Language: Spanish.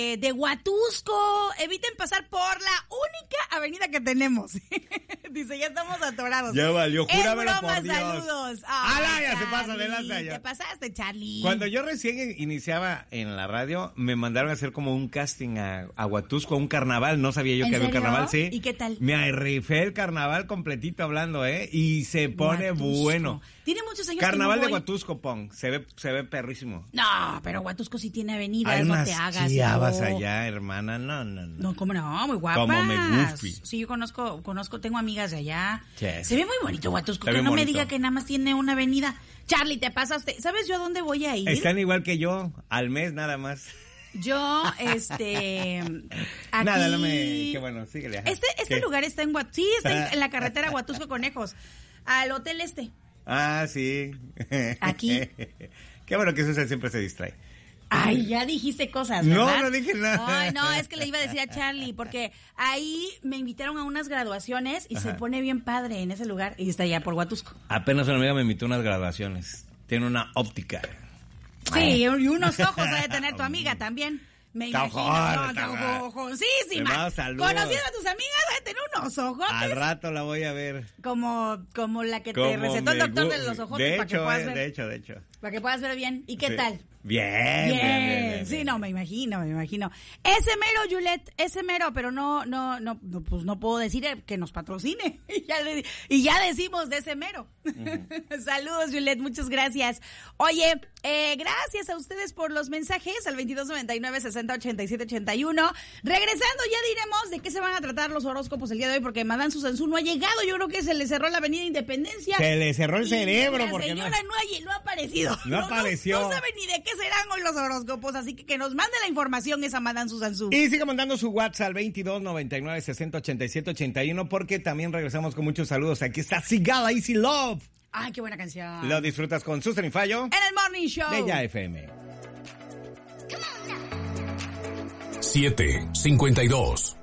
de Huatusco. Eviten pasar por la única avenida que tenemos. Dice, ya estamos atorados. Ya valió, júramelo broma, por Dios. Saludos. ¡Hala, ya se pasa de lanza ya! Te pasaste, Charlie. Cuando yo recién iniciaba en la radio, me mandaron a hacer como un casting a Huatusco, a un carnaval. No sabía yo que había un carnaval, sí. ¿Y qué tal? Me rifé el carnaval completito hablando, y se pone bueno. Tiene muchos años Carnaval que no voy. de Huatusco, Pong. Se ve perrísimo. No, pero Huatusco sí tiene avenidas, Hay no te hagas. chiavas allá, hermana. No. No, ¿cómo no? Muy guapas. Como me gufi. Sí, yo conozco, tengo amigas de allá. Sí. Se ve muy bonito Huatusco, Se que ve no me bonito. diga que nada más tiene una avenida. Charlie, te pasaste. ¿Sabes yo a dónde voy a ir? Están igual que yo, al mes nada más. Yo, aquí... Nada, no me... Qué bueno, síguele. Ajá. Este lugar está en Huatusco. Sí, está en la carretera Huatusco Conejos. Al hotel Ah, sí. Aquí. Qué bueno que Susan siempre se distrae. Ay, ya dijiste cosas, ¿verdad? No dije nada. Ay, no, es que le iba a decir a Charlie, porque ahí me invitaron a unas graduaciones y se pone bien padre en ese lugar. Y está allá por Huatusco. Apenas una amiga me invitó a unas graduaciones. Tiene una óptica. Sí, y unos ojos ha de tener tu amiga también. Me imagino. Ojos. Sí, Saludos. Conociendo a tus amigas, ha de tener unos ojos. Al rato la voy a ver. Como la que te recetó el doctor de los ojos para que puedas ver. De hecho. Para que puedas ver bien. ¿Y qué Sí. tal? Bien. Sí, no, me imagino. Ese mero, Juliet, pero no, pues no puedo decir que nos patrocine. Y ya decimos de ese mero. Saludos, Juliet, muchas gracias. Oye, gracias a ustedes por los mensajes al 2299-608781. Regresando, ya diremos de qué se van a tratar los horóscopos el día de hoy, porque Madame Susansu no ha llegado. Yo creo que se le cerró la Avenida Independencia. Se le cerró el cerebro. La porque señora no ha aparecido. No apareció. No sabe ni de qué serán hoy los horóscopos, así que nos mande la información esa Madame Susansu. Y siga mandando su WhatsApp al 2299-608781, porque también regresamos con muchos saludos. Aquí está Sigala Easy Love. Ay, qué buena canción. Lo disfrutas con Susan y Fallo en el Morning Show de Ya FM. 7:52